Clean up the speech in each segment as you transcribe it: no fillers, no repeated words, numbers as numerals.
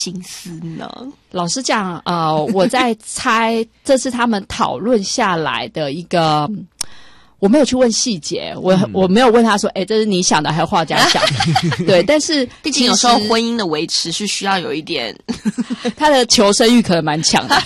心思呢？ 老实讲，我在猜这是他们讨论下来的一个。我没有去问细节，我没有问他说，这是你想的还是画家想的？对，但是毕竟有时候婚姻的维持是需要有一点， 他的求生欲可能蛮强的。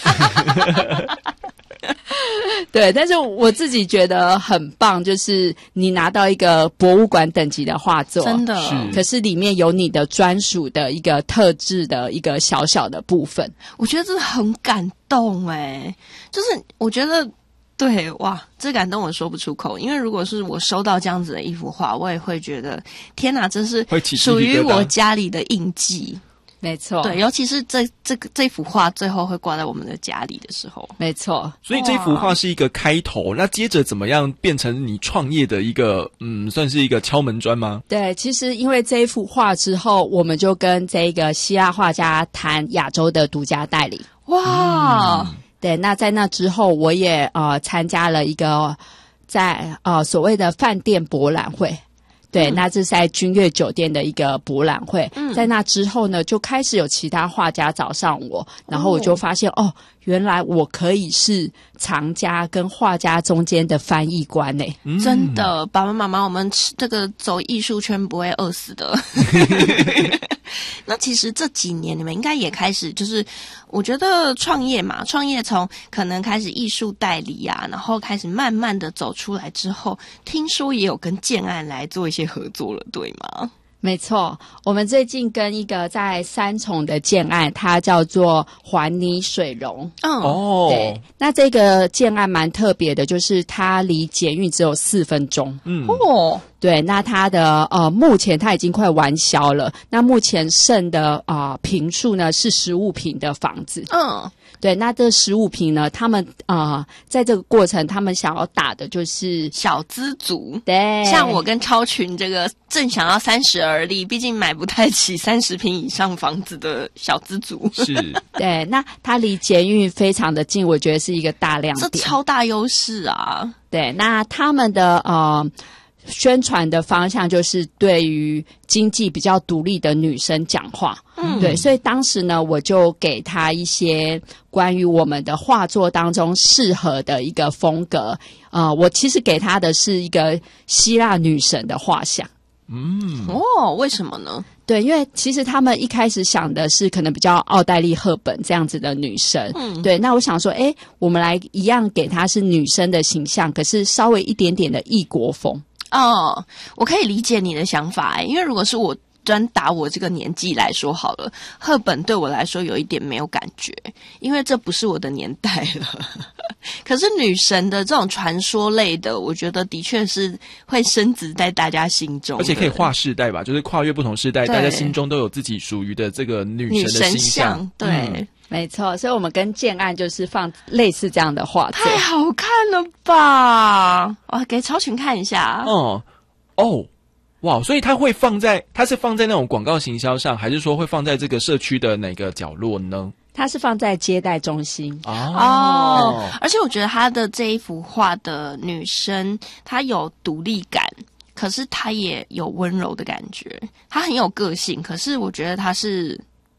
对，但是我自己觉得很棒，就是你拿到一个博物馆等级的画作， 真的， 可是里面有你的专属的一个特质的一个小小的部分， 我觉得这很感动就是我觉得。对，哇，这感动我说不出口。因为如果是我收到这样子的一幅画，我也会觉得，天哪，这是属于我家里的印记。 没错， 对，尤其是这幅画最后会挂在我们的家里的时候， 没错。 所以这幅画是一个开头，那接着怎么样变成你创业的一个算是一个敲门砖吗？ 对，其实因为这一幅画之后，我们就跟这个希腊画家谈亚洲的独家代理。 哇！ 对，那在那之后，我也参加了一个在所谓的饭店博览会。对，那这是在君悦酒店的一个博览会。在那之后呢，就开始有其他画家找上我，然后我就发现原来我可以是藏家跟画家中间的翻译官真的，爸爸妈妈，我们这个走艺术圈不会饿死的。那其实这几年你们应该也开始，就是我觉得创业嘛，创业从可能开始艺术代理啊，然后开始慢慢的走出来之后，听说也有跟建案来做一些合作了，对吗？ 没错，我们最近跟一个在三重的建案，它叫做环泥水溶。对，那这个建案蛮特别的，就是它离捷运只有4分钟。对，那它的目前它已经快完销了。那目前剩的坪数呢是15坪的房子。对，那这15坪呢，他们在这个过程，他们想要打的就是小资族。 对， 像我跟超群这个正想要30而立，毕竟买不太起30坪以上房子的小资族。 是， 对，那它离捷运非常的近，我觉得是一个大亮点， 这超大优势啊。 对，那他们的宣传的方向就是对于经济比较独立的女生讲话。对，所以当时呢，我就给他一些关于我们的画作当中适合的一个风格。我其实给他的是一个希腊女神的画像。 为什么呢？ 对，因为其实他们一开始想的是可能比较奥黛丽·赫本这样子的女生。对，那我想说，我们来一样给她是女生的形象，可是稍微一点点的异国风。 我可以理解你的想法，因为如果是我专打我这个年纪来说好了，赫本对我来说有一点没有感觉，因为这不是我的年代了。可是女神的这种传说类的，我觉得的确是会深植在大家心中， 而且可以跨世代吧，就是跨越不同世代，大家心中都有自己属于的这个女神的形象。 对。 没错，所以我们跟建案就是放类似这样的画作。 太好看了吧！给超群看一下。 哇！所以它是放在那种广告行销上，还是说会放在这个社区的哪个角落呢？ 它是放在接待中心。 而且我觉得他的这一幅画的女生，她有独立感，可是她也有温柔的感觉，她很有个性，可是我觉得她是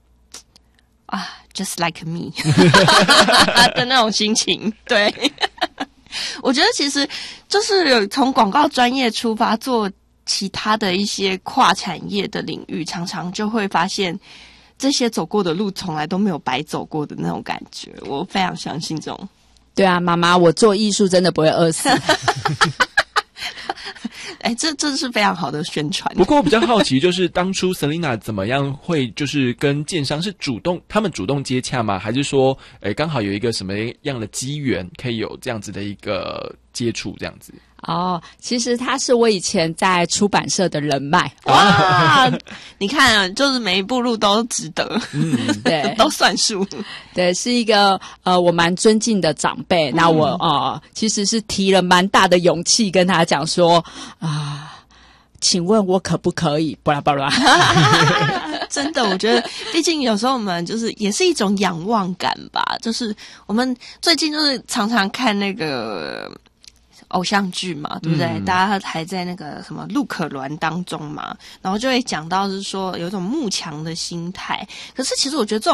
just like me 的那种心情。对，我觉得其实就是有从广告专业出发，做其他的一些跨产业的领域，常常就会发现这些走过的路从来都没有白走过的那种感觉。我非常相信这种。 对啊，妈妈，我做艺术真的不会饿死。 这是非常好的宣传。 不过我比较好奇，就是当初 Selina 怎么样会就是跟建商是他们主动接洽吗？还是说刚好有一个什么样的机缘可以有这样子的一个接触这样子？ 其实他是我以前在出版社的人脉。 哇，你看，就是每一步路都值得， 对， 都算数。 对，是一个我蛮尊敬的长辈。那我其实是提了蛮大的勇气跟他讲说请问我可不可以？巴拉巴拉。 真的，我觉得，毕竟有时候我们就是也是一种仰望感吧。就是我们最近就是常常看那个。 偶像剧嘛，对不对？大家还在那个什么陆可鸾当中嘛，然后就会讲到是说有一种慕强的心态。可是其实我觉得这